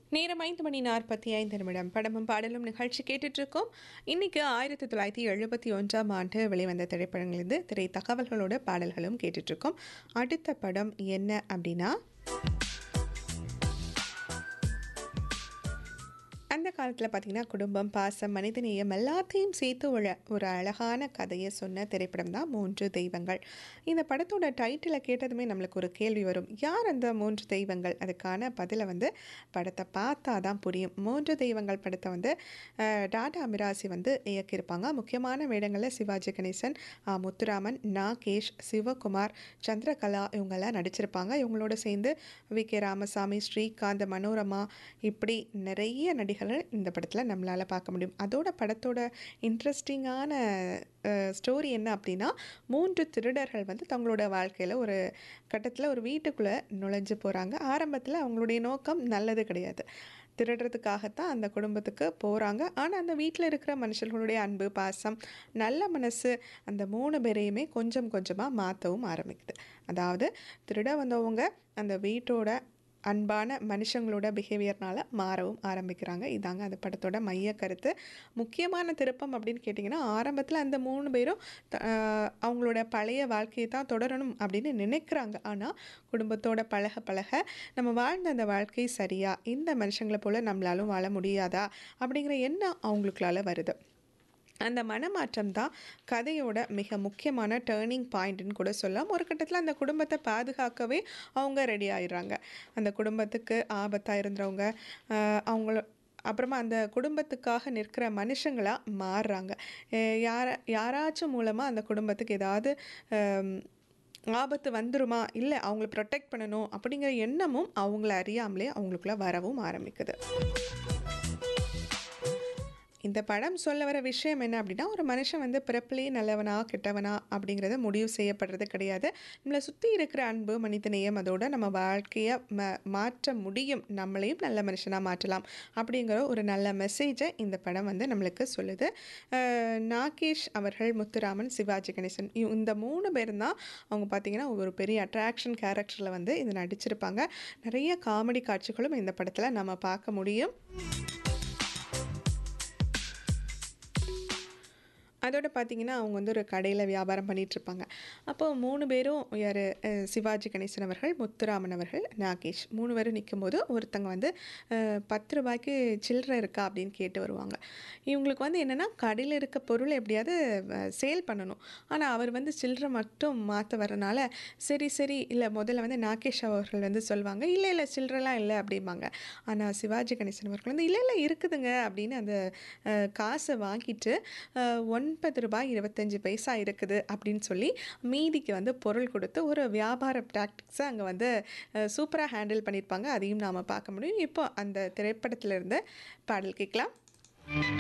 நேரம் 5:45 படமும் பாடலும் நிகழ்ச்சி கேட்டுட்டு இருக்கோம். இன்னைக்கு 1971ஆம் ஆண்டு வெளிவந்த திரைப்படங்களிலிருந்து திரை தகவல்களோட பாடல்களும் கேட்டுட்டு இருக்கோம். அடுத்த படம் என்ன அப்படின்னா, அந்த காலத்தில் பார்த்தீங்கன்னா குடும்பம், பாசம், மனிதநேயம் எல்லாத்தையும் சேர்த்து ஒரு அழகான கதையை சொன்ன திரைப்படம் தான் மூன்று தெய்வங்கள். இந்த படத்தோட டைட்டிலை கேட்டதுமே நம்மளுக்கு ஒரு கேள்வி வரும், யார் அந்த மூன்று தெய்வங்கள்? அதுக்கான பதிலை படத்தை பார்த்தா தான் புரியும். மூன்று தெய்வங்கள் படத்தை டாடா மிராசி இயக்கியிருப்பாங்க. முக்கியமான வேடங்களில் சிவாஜி கணேசன், முத்துராமன், நாகேஷ், சிவகுமார், சந்திரகலா இவங்கெல்லாம் நடிச்சிருப்பாங்க. இவங்களோட சேர்ந்து வி.கே. ராமசாமி, ஸ்ரீகாந்த், மனோரமா இப்படி நிறைய நடிகர்கள் இந்த படத்தில் நம்மளால் பார்க்க முடியும். அதோட படத்தோட இன்ட்ரெஸ்டிங்கான ஸ்டோரி என்ன அப்படின்னா, மூன்று திருடர்கள் தங்களோட வாழ்க்கையில் ஒரு கட்டத்தில் ஒரு வீட்டுக்குள்ளே நுழைஞ்சு போகிறாங்க. ஆரம்பத்தில் அவங்களுடைய நோக்கம் நல்லது கிடையாது, திருடுறதுக்காகத்தான் அந்த குடும்பத்துக்கு போகிறாங்க. ஆனால் அந்த வீட்டில் இருக்கிற மனுஷர்களுடைய அன்பு, பாசம், நல்ல மனசு அந்த மூணு பேரையுமே கொஞ்சம் கொஞ்சமாக மாற்றவும் ஆரம்பிக்குது. அதாவது திருட வந்தவங்க அந்த வீட்டோட அன்பான மனுஷங்களோட பிஹேவியர்னால் மாறவும் ஆரம்பிக்கிறாங்க. இதாங்க அந்த படத்தோட மைய கருத்து. முக்கியமான திருப்பம் அப்படின்னு கேட்டிங்கன்னா, ஆரம்பத்தில் அந்த மூணு பேரும் அவங்களோட பழைய வாழ்க்கையை தான் தொடரணும் அப்படின்னு நினைக்கிறாங்க. ஆனால் குடும்பத்தோட பழக பழக நம்ம வாழ்ந்த அந்த வாழ்க்கை சரியா, இந்த மனுஷங்களை போல் நம்மளாலும் வாழ முடியாதா அப்படிங்கிற எண்ணம் அவங்களுக்குள்ளால வருது. அந்த மனமாற்றம் தான் கதையோட மிக முக்கியமான டேர்னிங் பாயிண்ட்னு கூட சொல்லலாம். ஒரு கட்டத்தில் அந்த குடும்பத்தை பாதுகாக்கவே அவங்க ரெடி ஆயிடுறாங்க. அந்த குடும்பத்துக்கு ஆபத்தாக இருந்தவங்க அவங்கள அப்புறமா அந்த குடும்பத்துக்காக நிற்கிற மனுஷங்களாக மாறுறாங்க. யாராச்சும் மூலமாக அந்த குடும்பத்துக்கு ஏதாவது ஆபத்து வந்துருமா, இல்லை அவங்கள ப்ரொடெக்ட் பண்ணணும் அப்படிங்கிற எண்ணமும் அவங்கள அறியாமலே அவங்களுக்குள்ள வரவும் ஆரம்பிக்குது. இந்த படம் சொல்ல வர விஷயம் என்ன அப்படின்னா, ஒரு மனுஷன் பிறப்பிலேயே நல்லவனா கெட்டவனா அப்படிங்கிறத முடிவு செய்யப்படுறது கிடையாது. நம்மளை சுற்றி இருக்கிற அன்பு, மனிதநேயம் அதோட நம்ம வாழ்க்கையை மாற்ற முடியும், நம்மளையும் நல்ல மனுஷனாக மாற்றலாம் அப்படிங்கிற ஒரு நல்ல மெசேஜை இந்த படம் நம்மளுக்கு சொல்லுது. நாகேஷ் அவர்கள், முத்துராமன், சிவாஜி கணேசன் இந்த மூணு பேரும் தான் அவங்க பார்த்திங்கன்னா ஒரு பெரிய அட்ராக்ஷன் கேரக்டரில் இது நடிச்சிருப்பாங்க. நிறைய காமெடி காட்சிகளும் இந்த படத்தில் நம்ம பார்க்க முடியும். அதோடு பார்த்திங்கன்னா அவங்க ஒரு கடையில் வியாபாரம் பண்ணிகிட்ருப்பாங்க. அப்போது மூணு பேரும் யார், சிவாஜி கணேசன் அவர்கள், முத்துராமன் அவர்கள், நாகேஷ் மூணு பேரும் நிற்கும்போது ஒருத்தங்க 10 ரூபாய்க்கு சில்லறை இருக்கா அப்படின்னு கேட்டு வருவாங்க. இவங்களுக்கு என்னென்னா கடையில் இருக்க பொருள் எப்படியாவது சேல் பண்ணணும். ஆனால் அவர் சில்லறை மட்டும் மாற்ற வரனால சரி சரி இல்லை முதல்ல நாகேஷ் அவர்கள் சொல்லுவாங்க, இல்லை இல்லை சில்லறைலாம் இல்லை அப்படிம்பாங்க. ஆனால் சிவாஜி கணேசன் அவர்கள் இல்லை இல்லை இருக்குதுங்க அப்படின்னு அந்த காசை வாங்கிட்டு 9 ரூபாய் 25 பைசா இருக்குது அப்படின்னு சொல்லி மீதிக்கு பொருள் கொடுத்து ஒரு வியாபார டாக்டிக்ஸை அங்கே சூப்பராக ஹேண்டில் பண்ணியிருப்பாங்க. அதையும் நாம் பார்க்க முடியும். இப்போ அந்த திரைப்படத்திலிருந்து பாடல் கேட்கலாம்.